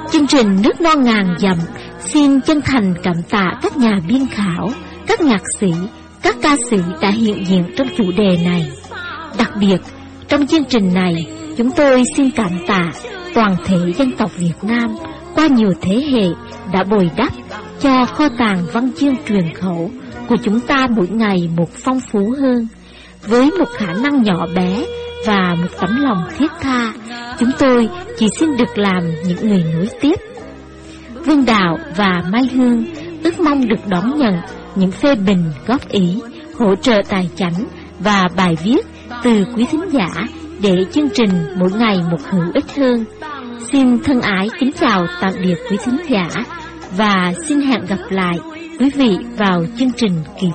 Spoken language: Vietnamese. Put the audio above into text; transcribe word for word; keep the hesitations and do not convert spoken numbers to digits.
Chương trình Nước non ngàn dặm xin chân thành cảm tạ các nhà biên khảo, các nhạc sĩ, các ca sĩ đã hiện diện trong chủ đề này. Đặc biệt, trong chương trình này, chúng tôi xin cảm tạ toàn thể dân tộc Việt Nam qua nhiều thế hệ đã bồi đắp cho kho tàng văn chương truyền khẩu của chúng ta mỗi ngày một phong phú hơn. Với một khả năng nhỏ bé và một tấm lòng thiết tha, chúng tôi chỉ xin được làm những người nối tiếp. Vương Đạo và Mai Hương ước mong được đón nhận những phê bình, góp ý, hỗ trợ tài chánh và bài viết từ quý thính giả để chương trình mỗi ngày một hữu ích hơn. Xin thân ái kính chào tạm biệt quý thính giả và xin hẹn gặp lại quý vị vào chương trình kỳ